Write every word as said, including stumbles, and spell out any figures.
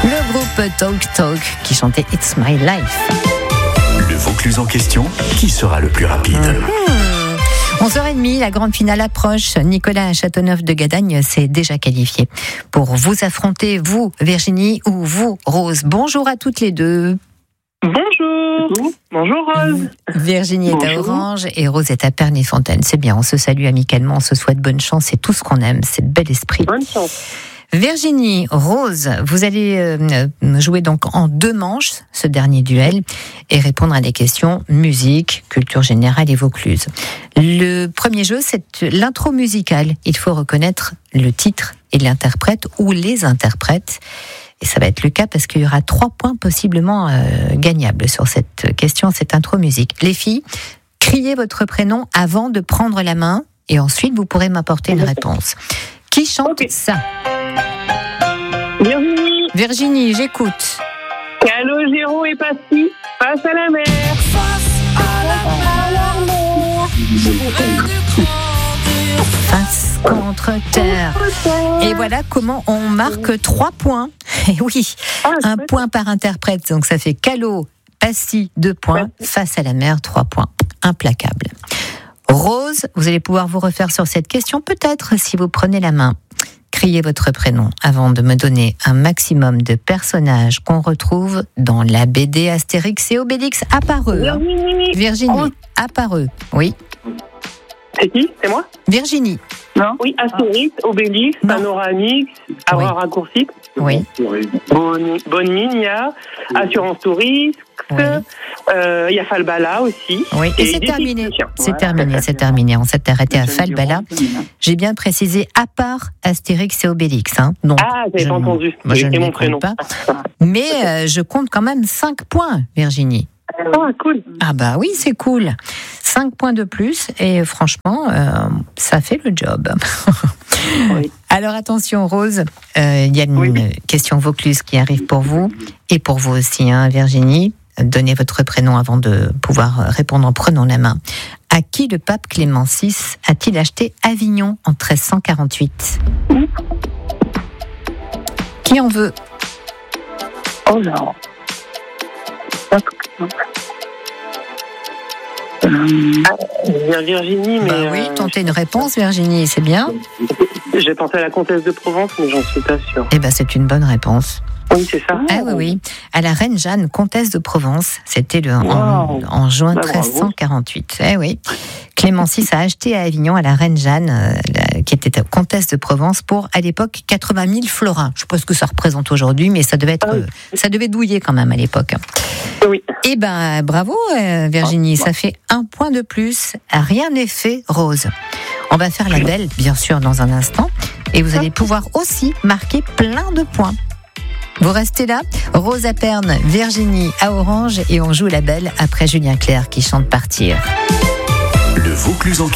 Le groupe Talk Talk qui chantait It's My Life. Le Vaucluse en question, qui sera le plus rapide? Mmh. onze heures trente, la grande finale approche. Nicolas Châteauneuf de Gadagne s'est déjà qualifié pour vous affronter, vous Virginie ou vous Rose. Bonjour à toutes les deux. Bonjour. Bonjour Rose. Virginie est à Orange et Rose est à Pernes-et-Fontaines. C'est bien, on se salue amicalement, on se souhaite bonne chance, c'est tout ce qu'on aime, c'est bel esprit. Bonne chance. Virginie, Rose, vous allez euh, jouer donc en deux manches ce dernier duel et répondre à des questions musique, culture générale et Vaucluse. Le premier jeu, c'est l'intro musicale. Il faut reconnaître le titre et l'interprète ou les interprètes. Et ça va être le cas parce qu'il y aura trois points possiblement euh, gagnables sur cette question, cette intro musique. Les filles, criez votre prénom avant de prendre la main et ensuite vous pourrez m'apporter une réponse. Qui chante okay. ça? Virginie. Virginie, j'écoute. Calogero et Patti, face à la mer. Face à la mer. Face contre terre. Et voilà comment on marque trois points. Et oui, un point par interprète. Donc ça fait Calo, Passy, deux points. Face à la mer, trois points. Implacable. Rose, vous allez pouvoir vous refaire sur cette question, peut-être si vous prenez la main. Criez votre prénom avant de me donner un maximum de personnages qu'on retrouve dans la B D Astérix et Obélix. Appareux. Hein. Virginie. Virginie, appareux. Oui. C'est qui? C'est moi? Virginie. Non. Oui, Astérix, Obélix, Panoramix, Avoir oui. Raccourci. Oui. Bonne, bonne Minia, Assurance Touriste. Il oui. euh, y a Falbala aussi. Oui, et, et c'est terminé. C'est terminé, c'est terminé. On s'est arrêté à Falbala. J'ai bien précisé à part Astérix et Obélix. Hein. Donc, ah, j'ai pas entendu. Moi, je ne mon les prénom. compte pas. Mais euh, je compte quand même cinq points, Virginie. Ah, cool. Ah bah oui, c'est cool. cinq points de plus et franchement, euh, ça fait le job. Oui. Alors attention Rose, il euh, y a une oui. question Vaucluse qui arrive pour vous et pour vous aussi, hein, Virginie. Donnez votre prénom avant de pouvoir répondre en prenant la main. À qui le pape Clément six a-t-il acheté Avignon en treize cent quarante-huit? mmh. Qui en veut? Oh non. Euh, Virginie, mais... Bah oui, tentez une réponse, Virginie, c'est bien. J'ai pensé à la comtesse de Provence, mais j'en suis pas sûre. Eh ben, c'est une bonne réponse. Oui, c'est ça. Ah oui, oui. À la reine Jeanne, comtesse de Provence. C'était le, wow. en, en juin bah, treize cent quarante-huit. Eh oui. Clément six a acheté à Avignon à la reine Jeanne, euh, la, qui était comtesse de Provence, pour, à l'époque, quatre-vingt mille florins. Je ne sais pas ce que ça représente aujourd'hui, mais ça devait être, ah oui. euh, ça devait douiller quand même à l'époque. Oui. Eh ben, bravo, euh, Virginie. Ah, ça fait un point de plus. Rien n'est fait, Rose. On va faire la belle, bien sûr, dans un instant. Et vous allez pouvoir aussi marquer plein de points. Vous restez là, Rose à Pernes, Virginie à Orange et on joue la belle après Julien Clerc qui chante Partir. Le Vaucluse en